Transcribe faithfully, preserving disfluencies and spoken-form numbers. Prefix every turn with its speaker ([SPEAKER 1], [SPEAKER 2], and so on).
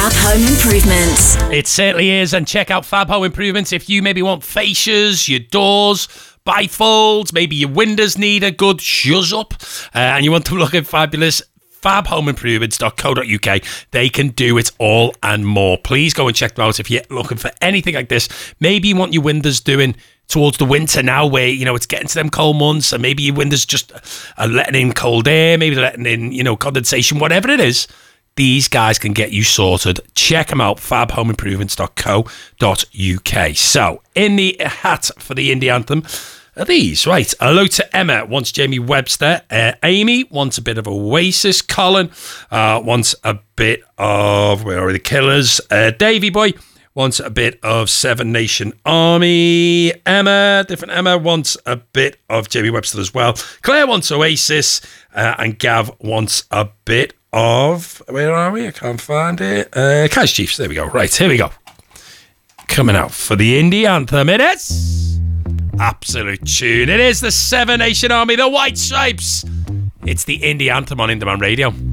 [SPEAKER 1] Fab Home Improvements.
[SPEAKER 2] It certainly is, and check out Fab Home Improvements if you maybe want fascias, your doors, bifolds, maybe your windows need a good shuzz up, uh, and you want them looking fabulous. fab home improvements dot co dot uk. They can do it all and more. Please go and check them out if you're looking for anything like this. Maybe you want your windows doing towards the winter now, where, you know, it's getting to them cold months, and maybe your windows just are letting in cold air, maybe they're letting in, you know, condensation, whatever it is. These guys can get you sorted. Check them out, fab home improvements dot co dot uk. So, in the hat for the indie anthem are these. Right, hello to Emma, wants Jamie Webster. Uh, Amy wants a bit of Oasis. Colin uh, wants a bit of, where are the Killers? Uh, Davey Boy wants a bit of Seven Nation Army. Emma, different Emma, wants a bit of Jamie Webster as well. Claire wants Oasis. Uh, and Gav wants a bit of, where are we? I can't find it. Uh, Cash Chiefs. There we go. Right, here we go. Coming out for the indie anthem. It is absolute tune. It is the Seven Nation Army, the White Stripes. It's the indie anthem on Indie Man Radio.